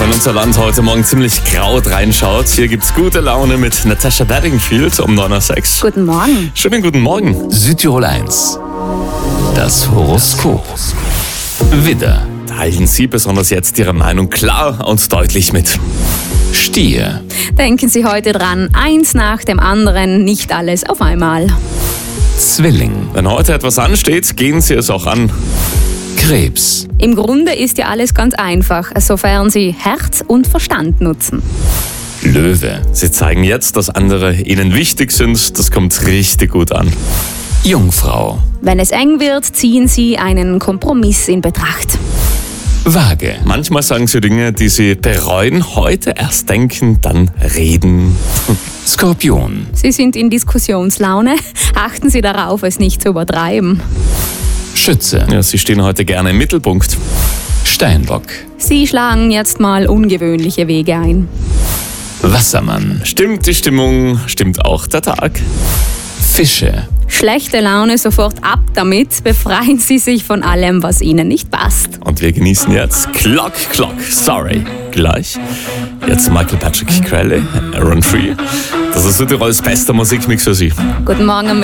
wenn unser Land heute Morgen ziemlich grau reinschaut. Hier gibt's gute Laune mit Natasha Bedingfield um 9:06 Uhr. Guten Morgen. Schönen guten Morgen. Südtirol 1. Das Horoskop. Widder, Teilen Sie besonders jetzt Ihre Meinung klar und deutlich mit. Stier, Denken Sie heute dran, eins nach dem anderen, nicht alles auf einmal. Zwilling, Wenn heute etwas ansteht, gehen Sie es auch an. Krebs, Im Grunde ist ja alles ganz einfach, sofern Sie Herz und Verstand nutzen. Löwe, Sie zeigen jetzt, dass andere Ihnen wichtig sind. Das kommt richtig gut an. Jungfrau, Wenn es eng wird, ziehen Sie einen Kompromiss in Betracht. Waage, Manchmal sagen Sie Dinge, die Sie bereuen. Heute erst denken, dann reden. Skorpion, Sie sind in Diskussionslaune, achten Sie darauf, es nicht zu übertreiben. Schütze, Ja, Sie stehen heute gerne im Mittelpunkt. Steinbock, Sie schlagen jetzt mal ungewöhnliche Wege ein. Wassermann, Stimmt die Stimmung, stimmt auch der Tag. Fische, Schlechte Laune sofort ab damit, befreien Sie sich von allem, was Ihnen nicht passt. Und wir genießen jetzt Clock, sorry, gleich. Jetzt Michael Patrick Crowley, Run Free. Das ist Südtirols bester Musikmix für Sie. Guten Morgen.